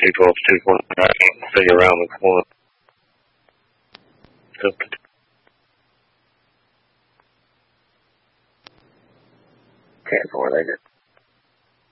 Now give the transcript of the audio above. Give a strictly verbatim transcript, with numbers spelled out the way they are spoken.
two twelve, two twenty-nine, see around the corner. ten four, they just